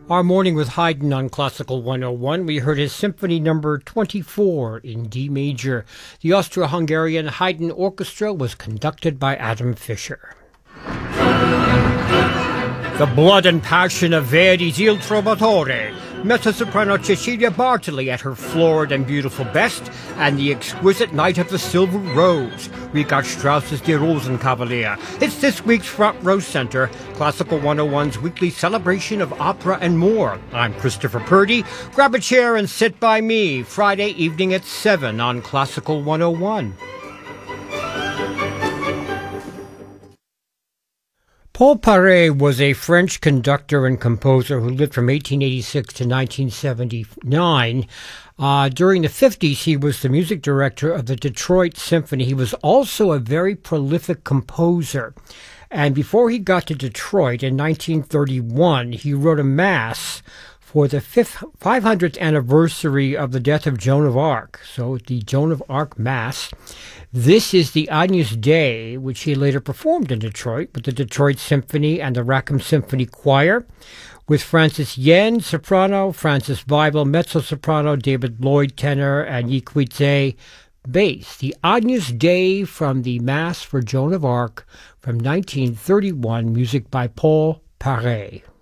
Our morning with Haydn on Classical 101, we heard his Symphony Number 24 in D major. The Austro-Hungarian Haydn Orchestra was conducted by Adam Fischer. The blood and passion of Verdi's Il Trovatore, mezzo-soprano Cecilia Bartoli at her florid and beautiful best, and the exquisite Knight of the Silver Rose, Richard Strauss's Die Rosenkavalier. It's this week's Front Row Center, Classical 101's weekly celebration of opera and more. I'm Christopher Purdy. Grab a chair and sit by me, Friday evening at 7 on Classical 101. Paul Paret was a French conductor and composer who lived from 1886 to 1979. During the 50s, he was the music director of the Detroit Symphony. He was also a very prolific composer. And before he got to Detroit in 1931, he wrote a mass for the 500th anniversary of the death of Joan of Arc. So the Joan of Arc Mass. This is the Agnus Dei, which he later performed in Detroit with the Detroit Symphony and the Rackham Symphony Choir, with Francis Yen, soprano, Francis Bible, mezzo-soprano, David Lloyd, tenor, and Yi Kwitze, bass. The Agnus Dei from the Mass for Joan of Arc from 1931, music by Paul Paret.